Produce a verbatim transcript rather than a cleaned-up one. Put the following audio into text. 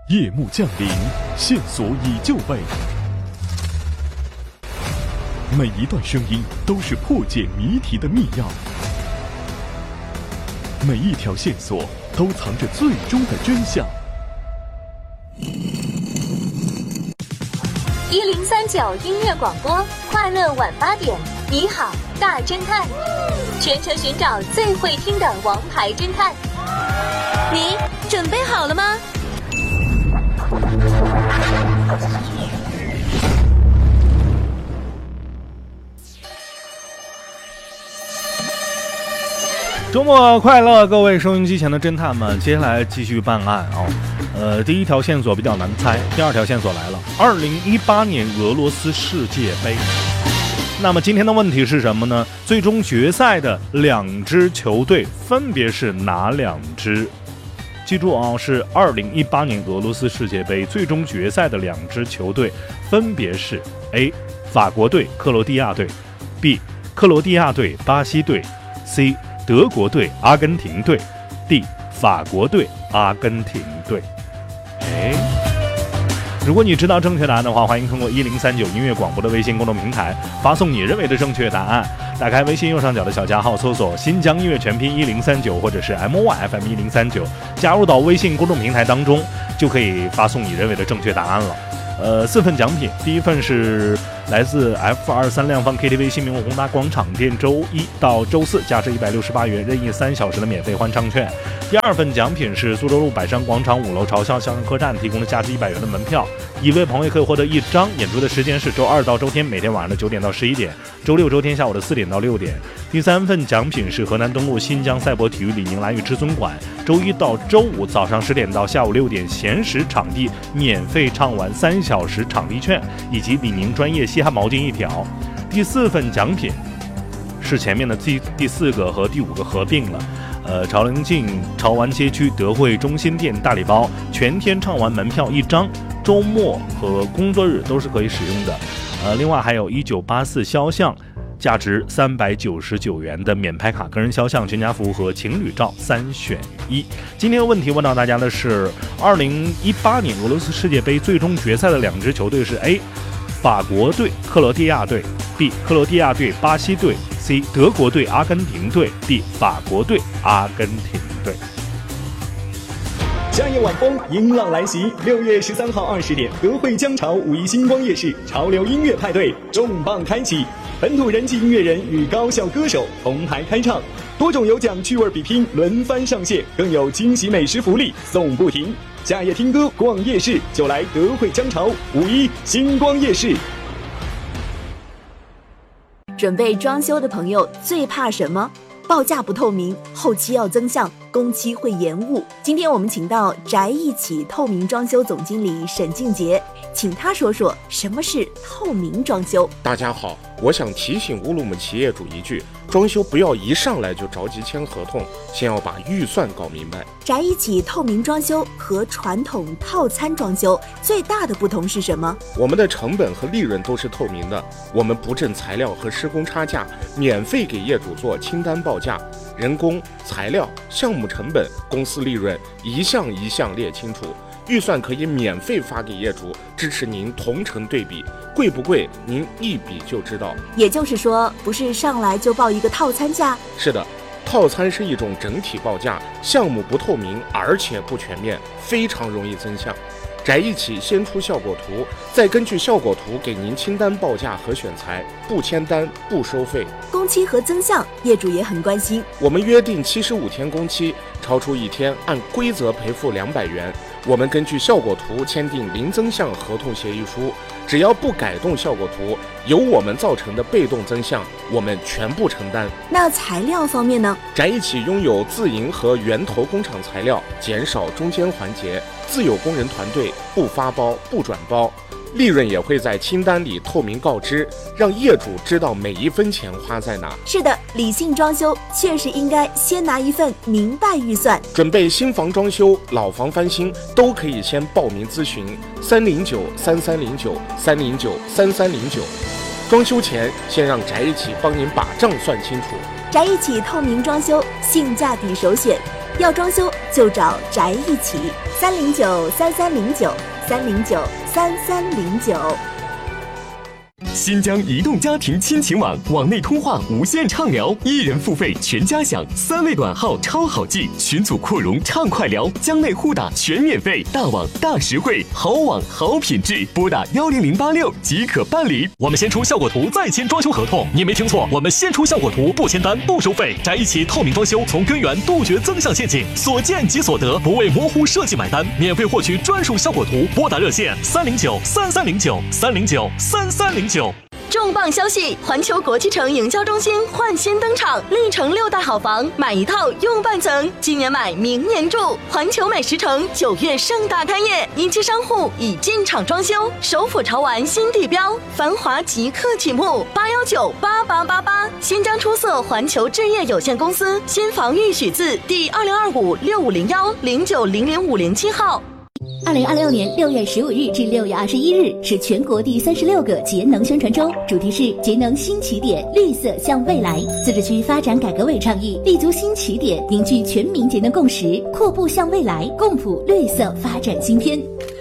夜幕降临，线索已就位，每一段声音都是破解谜题的密钥，每一条线索都藏着最终的真相。 一零三九音乐广播，快乐晚八点，你好大侦探，全程寻找最会听的王牌侦探。 你准备好了吗？ 周末快乐，各位收音机前的侦探们，接下来继续办案哦。呃，第一条线索比较难猜，第二条线索来了。二零一八年俄罗斯世界杯，那么今天的问题是什么呢？最终决赛的两支球队分别是哪两支？记住啊，是二零一八年俄罗斯世界杯最终决赛的两支球队分别是 A. 法国队克罗地亚队 B. 克罗地亚队巴西队 C. 德国队阿根廷队 D. 法国队阿根廷队。哎，如果你知道正确答案的话，欢迎通过一零三九音乐广播的微信公众平台发送你认为的正确答案。打开微信右上角的小加号，搜索新疆音乐全拼一零三九或者是 M O Y F M 一零三九，加入到微信公众平台当中，就可以发送你认为的正确答案了。呃，四份奖品，第一份是来自 F 二三亮方 K T V 新民宏达广场店周一到周四价值一百六十八元任意三小时的免费欢唱券。第二份奖品是苏州路百山广场五楼朝向相声客栈提供的价值一百元的门票，一位朋友可以获得一张，演出的时间是周二到周天每天晚上的九点到十一点，周六周天下午的四点到六点。第三份奖品是河南东路新疆赛博体育李宁蓝屿至尊馆，周一到周五早上十点到下午六点闲时场地免费唱完三小时场地券，以及李宁专业嘻哈毛巾一条。第四份奖品是前面的第第四个和第五个合并了，呃，朝陵境潮湾街区德惠中心店大礼包，全天唱完门票一张，周末和工作日都是可以使用的。呃，另外还有一九八四肖像，价值三百九十九元的免拍卡个人肖像全家福和情侣照三选一。今天的问题问到大家的是二零一八年俄罗斯世界杯最终决赛的两支球队是 A. 法国队克罗地亚队 B. 克罗地亚队巴西队 C. 德国队阿根廷队 D. 法国队阿根廷队。 夏夜晚风，音浪来袭。六月十三号二十点，德惠江潮五一星光夜市潮流音乐派对重磅开启，本土人气音乐人与高校歌手同台开唱，多种有奖趣味比拼轮番上线，更有惊喜美食福利送不停。夏夜听歌逛夜市，就来德惠江潮五一星光夜市。 准备装修的朋友最怕什么？报价不透明，后期要增项，工期会延误。今天我们请到宅一起透明装修总经理沈静杰，请他说说什么是透明装修。 大家好，我想提醒乌鲁木齐业主一句，装修不要一上来就着急签合同，先要把预算搞明白。 宅一起透明装修和传统套餐装修最大的不同是什么？ 我们的成本和利润都是透明的，我们不挣材料和施工差价，免费给业主做清单报价，人工、材料、项目成本、公司利润一项一项列清楚，预算可以免费发给业主，支持您同城对比，贵不贵您一比就知道。 也就是说，不是上来就报一个套餐价？ 是的，套餐是一种整体报价，项目不透明而且不全面，非常容易增项。宅一起先出效果图，再根据效果图给您清单报价和选材，不签单不收费。 工期和增项业主也很关心， 我们约定七十五天工期，超出一天按规则赔付两百元。我们根据效果图签订零增项合同协议书，只要不改动效果图，由我们造成的被动增项，我们全部承担。 那材料方面呢？ 宅一起拥有自营和源头工厂材料，减少中间环节，自有工人团队，不发包不转包，利润也会在清单里透明告知，让业主知道每一分钱花在哪。 是的，理性装修确实应该先拿一份明白预算。 准备新房装修、老房翻新，都可以先报名咨询三零九三三零九三零九三三零九。装修前先让宅一起帮您把账算清楚。 宅一起透明装修，性价比首选， 要装修就找宅一起，三零九三三零九三零九三三零九。 新疆移动家庭亲情网，网内通话无限畅聊，一人付费全家享，三位短号超好记，群组扩容畅快聊，疆内互打全免费，大网大实惠，好网好品质，拨打幺零零八六即可办理。 我们先出效果图，再签装修合同。你没听错，我们先出效果图，不签单不收费。宅一起透明装修，从根源杜绝增项陷阱，所见即所得，不为模糊设计买单，免费获取专属效果图。拨打热线三零九三三零九三零九三三零九。 重磅消息！环球国际城营销中心焕新登场，历城六大好房，买一套用半层，今年买明年住。环球美食城九月盛大开业，一期商户已进场装修，首府潮玩新地标，繁华即刻启幕。八幺九八八八八，新疆出色环球置业有限公司新房预许字第二零二五六五零幺零九零零五零七号。 二零二六年六月十五日至六月二十一日是全国第三十六个节能宣传周，主题是节能新起点，绿色向未来。自治区发展改革委倡议立足新起点，凝聚全民节能共识，阔步向未来，共谱绿色发展新篇。